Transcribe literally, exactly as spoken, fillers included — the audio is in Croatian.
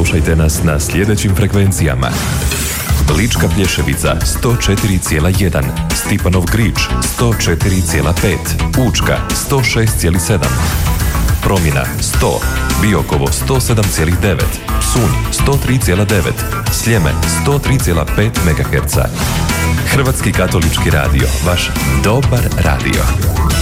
Slušajte nas na sljedećim frekvencijama: Lička Plješevica sto četiri zarez jedan, Stipanov Grič sto četiri zarez pet, Učka sto šest zarez sedam, Promjena sto, Biokovo sto sedam zarez devet, Psunj sto tri zarez devet, Sljeme sto tri zarez pet megaherca. Hrvatski katolički radio, vaš dobar radio.